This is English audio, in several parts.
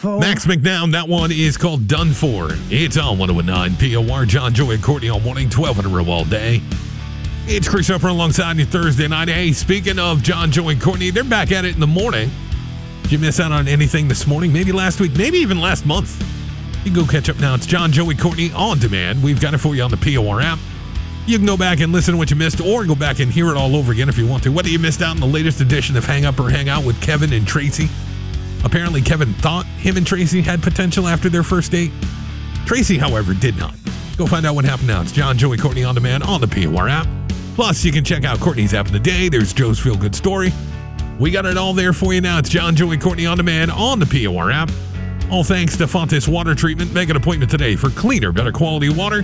for. Max McNown, that one is called Done For. It's on 101.9 POR. John, Joey, and Courtney all morning, 12 in a row all day. It's Chris Upper alongside you Thursday night. Hey, speaking of John, Joey, and Courtney, they're back at it in the morning. Did you miss out on anything this morning? Maybe last week, maybe even last month. You can go catch up now. It's John, Joey, Courtney on demand. We've got it for you on the POR app. You can go back and listen to what you missed or go back and hear it all over again if you want to. Whether you missed out on the latest edition of Hang Up or Hang Out with Kevin and Tracy. Apparently, Kevin thought him and Tracy had potential after their first date. Tracy, however, did not. Go find out what happened now. It's John, Joey, Courtney on demand on the POR app. Plus, you can check out Courtney's app of the day. There's Joe's Feel Good Story. We got it all there for you now. It's John, Joey, Courtney on demand on the POR app. All thanks to Fontis Water Treatment. Make an appointment today for cleaner, better quality water.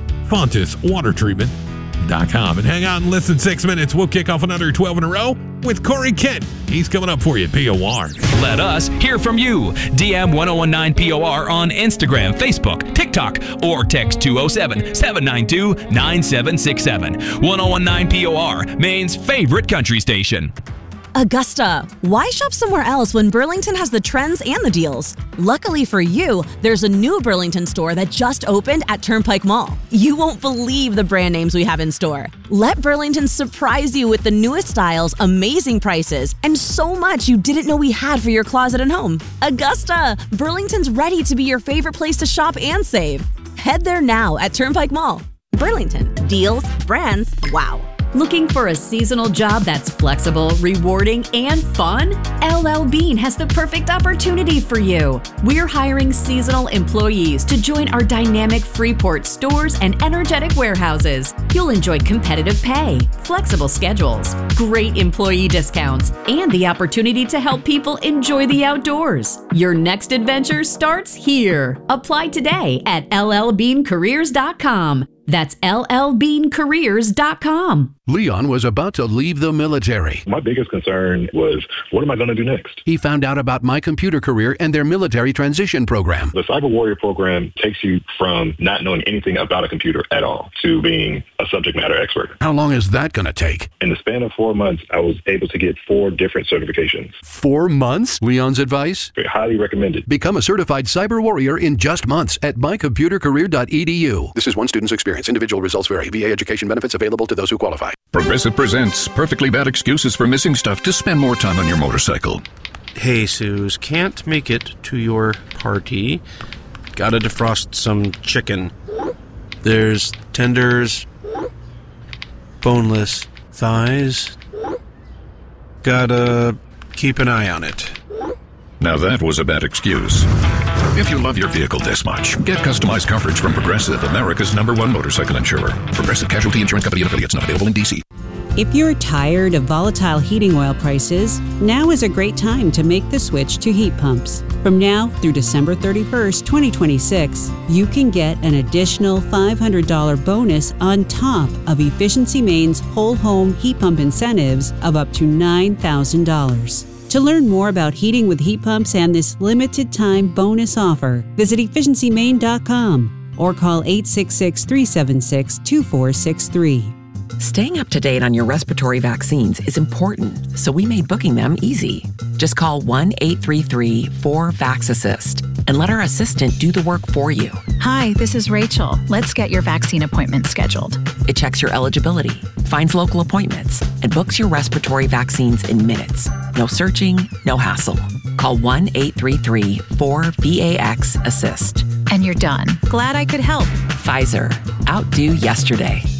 FontisWaterTreatment.com. And hang out and listen 6 minutes. We'll kick off another 12 in a row with Corey Kent. He's coming up for you at POR. Let us hear from you. DM 1019 POR on Instagram, Facebook, TikTok, or text 207-792-9767. 1019 POR, Maine's favorite country station. Augusta, why shop somewhere else when Burlington has the trends and the deals? Luckily for you, there's a new Burlington store that just opened at Turnpike Mall. You won't believe the brand names we have in store. Let Burlington surprise you with the newest styles, amazing prices, and so much you didn't know we had for your closet and home. Augusta, Burlington's ready to be your favorite place to shop and save. Head there now at Turnpike Mall. Burlington, deals, brands, wow. Looking for a seasonal job that's flexible, rewarding, and fun? LL Bean has the perfect opportunity for you. We're hiring seasonal employees to join our dynamic Freeport stores and energetic warehouses. You'll enjoy competitive pay, flexible schedules, great employee discounts, and the opportunity to help people enjoy the outdoors. Your next adventure starts here. Apply today at llbeancareers.com. That's llbeancareers.com. Leon was about to leave the military. My biggest concern was, what am I going to do next? He found out about My Computer Career and their military transition program. The Cyber Warrior program takes you from not knowing anything about a computer at all to being a subject matter expert. How long is that going to take? In the span of 4 months, I was able to get 4 different certifications. 4 months? Leon's advice? Highly recommended. Become a certified cyber warrior in just months at mycomputercareer.edu. This is one student's experience. Individual results vary. VA education benefits available to those who qualify. Progressive presents Perfectly Bad Excuses for Missing Stuff to Spend More Time on Your Motorcycle. Hey, Suze, can't make it to your party. Gotta defrost some chicken. There's tenders, boneless thighs. Gotta keep an eye on it. Now that was a bad excuse. If you love your vehicle this much, get customized coverage from Progressive, America's #1 motorcycle insurer. Progressive Casualty Insurance Company and affiliates, not available in D.C. If you're tired of volatile heating oil prices, now is a great time to make the switch to heat pumps. From now through December 31st, 2026, you can get an additional $500 bonus on top of Efficiency Maine's whole home heat pump incentives of up to $9,000. To learn more about heating with heat pumps and this limited time bonus offer, visit efficiencymaine.com or call 866-376-2463. Staying up to date on your respiratory vaccines is important, so we made booking them easy. Just call 1-833-4-VAX-ASSIST and let our assistant do the work for you. Hi, this is Rachel. Let's get your vaccine appointment scheduled. It checks your eligibility, finds local appointments, and books your respiratory vaccines in minutes. No searching, no hassle. Call 1-833-4-VAX-ASSIST. And you're done. Glad I could help. Pfizer. Outdo yesterday.